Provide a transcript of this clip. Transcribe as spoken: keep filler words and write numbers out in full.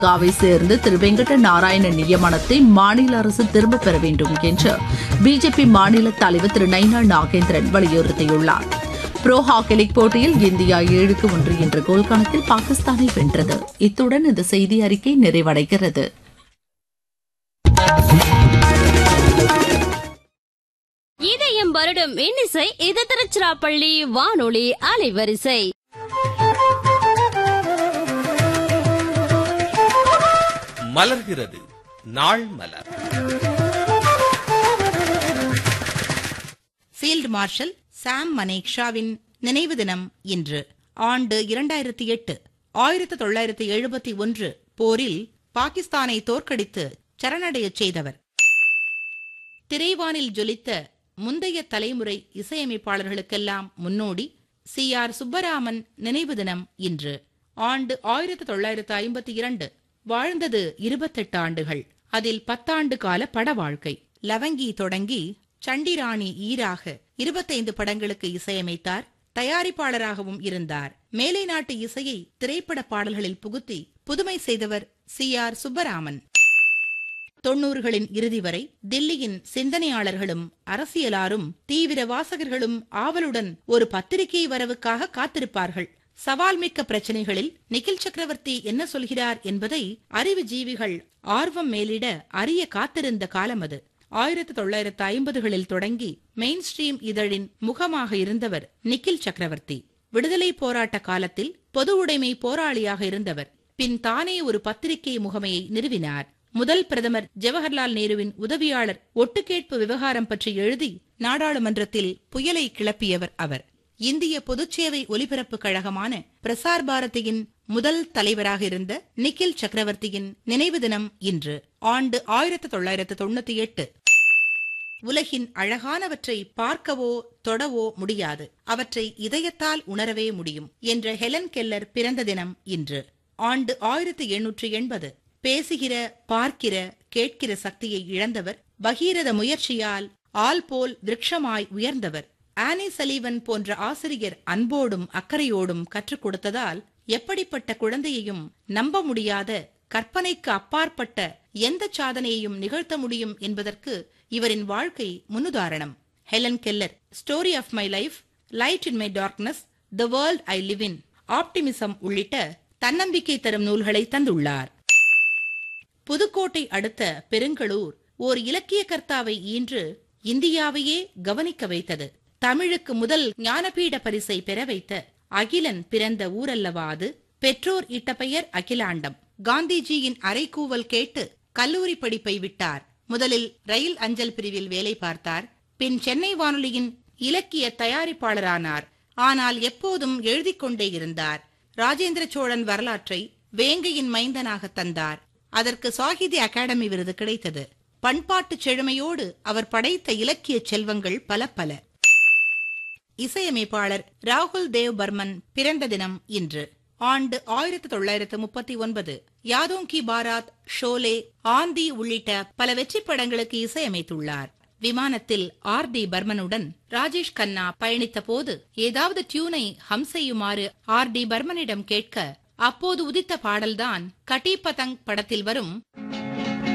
காவை சேர்ந்து திரு வெங்கட நாராயணன் நியமனத்தை மாநில அரசு திரும்பப் பெற வேண்டும் என்று பிஜேபி மாநில தலைவர் திரு நைனா நாகேந்திரன் வலியுறுத்தியுள்ளார். புரோ ஹாக்கி லீக் போட்டியில் இந்தியா ஏழுக்கு ஒன்று என்ற கோல் கணக்கில் பாகிஸ்தானை வென்றது. இத்துடன் இந்த செய்தி அறிக்கை நிறைவடைகிறது. இதயம் வருடம் இன்னிசை இது திருச்சிராப்பள்ளி வானொலி அலைவரிசை. மலர்கிறது நாள் மலர். ஃபீல்டு மார்ஷல் சாம் மனேக்ஷாவின் நினைவு தினம் இன்று. ஆண்டு இரண்டாயிரத்தி எட்டு. ஆயிரத்தி தொள்ளாயிரத்தி எழுபத்தி ஒன்று போரில் பாகிஸ்தானை தோற்கடித்து சரணடையச் செய்தவர். திரைவானில் ஜொலித்த முந்தைய தலைமுறை இசையமைப்பாளர்களுக்கெல்லாம் முன்னோடி சி ஆர் சுப்பராமன் நினைவு தினம் இன்று. ஆண்டு ஆயிரத்தி தொள்ளாயிரத்து ஐம்பத்தி இரண்டு. வாழ்ந்தது இருபத்தெட்டு ஆண்டுகள். அதில் பத்தாண்டு கால பட வாழ்க்கை. லவங்கி தொடங்கி சண்டிராணி ஈராக இருபத்தைந்து படங்களுக்கு இசையமைத்தார். தயாரிப்பாளராகவும் இருந்தார். மேலை நாட்டு இசையை திரைப்பட பாடல்களில் புகுத்தி புதுமை செய்தவர் சி ஆர் சுப்பராமன். தொன்னூறுகளின் இறுதி வரை தில்லியின் சிந்தனையாளர்களும் அரசியலாரும் தீவிர வாசகர்களும் ஆவலுடன் ஒரு பத்திரிகை வரவுக்காக காத்திருப்பார்கள். சவால் மிக்க பிரச்சனைகளில் நிகில் சக்கரவர்த்தி என்ன சொல்கிறார் என்பதை அறிவு ஜீவிகள் ஆர்வம் மேலிட அறிய காத்திருந்த காலம் அது. ஆயிரத்தி தொள்ளாயிரத்து ஐம்பதுகளில் தொடங்கி மெயின் ஸ்ட்ரீம் இதழின் முகமாக இருந்தவர் நிகில் சக்கரவர்த்தி. விடுதலை போராட்ட காலத்தில் பொது உடைமை போராளியாக இருந்தவர். பின் தானே ஒரு பத்திரிகை முகமையை நிறுவினார். முதல் பிரதமர் ஜவஹர்லால் நேருவின் உதவியாளர் ஒட்டுக்கேட்பு விவகாரம் பற்றி எழுதி நாடாளுமன்றத்தில் புயலை கிளப்பியவர் அவர். இந்திய பொதுச்சேவை ஒலிபரப்பு கழகமான பிரசார் பாரதியின் முதல் தலைவராக இருந்த நிகில் சக்கரவர்த்தியின் நினைவு தினம் இன்று. ஆண்டு ஆயிரத்தி தொள்ளாயிரத்து தொண்ணூத்தி எட்டு. உலகின் அழகானவற்றை பார்க்கவோ தொடவோ முடியாது, அவற்றை இதயத்தால் உணரவே முடியும் என்ற ஹெலன் கெல்லர் பிறந்த தினம் இன்று. ஆண்டு ஆயிரத்தி எண்ணூற்று எண்பது. பேசுகிற, பார்க்கிற, கேட்கிற சக்தியை இழந்தவர். பகீரத முயற்சியால் ஆல் போல் விருட்சமாய் உயர்ந்தவர். ஆனி சலீவன் போன்ற ஆசிரியர் அன்போடும் அக்கறையோடும் கற்றுக் கொடுத்ததால் எப்படிப்பட்ட குழந்தையையும் நம்ப முடியாத, கற்பனைக்கு அப்பாற்பட்ட எந்த சாதனையையும் நிகழ்த்த முடியும் என்பதற்கு இவரின் வாழ்க்கை முன்னுதாரணம். Helen Keller story of my life, light in my darkness, the world I live in, optimism உள்ளிட்ட தன்னம்பிக்கை தரும் நூல்களை தந்துள்ளார். புதுக்கோட்டை அடுத்த பெருங்களூர் ஓர் இலக்கிய கர்த்தாவை ஈன்று இந்தியாவையே கவனிக்க வைத்தது. தமிழுக்கு முதல் ஞானபீட பரிசை பெற வைத்த அகிலன் பிறந்த ஊரல்லவா அது. பெற்றோர் இட்ட பெயர் அகிலாண்டம். காந்திஜியின் அறைகூவல் கேட்டு கல்லூரி படிப்பை விட்டார். முதலில் ரயில் அஞ்சல் பிரிவில் வேலை பார்த்தார். பின் சென்னை வானொலியின் இலக்கிய தயாரிப்பாளரானார். ஆனால் எப்போதும் எழுதிக் கொண்டே இருந்தார். ராஜேந்திர சோழன் வரலாற்றை வேங்கையின் மைந்தனாக தந்தார். அதற்கு சாகித்ய அகாடமி விருது கிடைத்தது. பண்பாட்டு செழுமையோடு அவர் படைத்த இலக்கிய செல்வங்கள் பல பல. இசையமைப்பாளர் ராகுல் தேவ் பர்மன் பிறந்த தினம் இன்று. ஆண்டு ஆயிரத்தி தொள்ளாயிரத்து முப்பத்தி ஒன்பது. யாதோன் கி பாராத், ஷோலே, ஆந்தி உள்ளிட்ட பல வெற்றி படங்களுக்கு இசையமைத்துள்ளார். விமானத்தில் ஆர் டி பர்மனுடன் ராஜேஷ் கண்ணா பயணித்த போது ஏதாவது டியூனை ஹம் செய்யுமாறு ஆர் டி பர்மனிடம் கேட்க அப்போது உதித்த பாடல்தான் கட்டி பதங் படத்தில் வரும்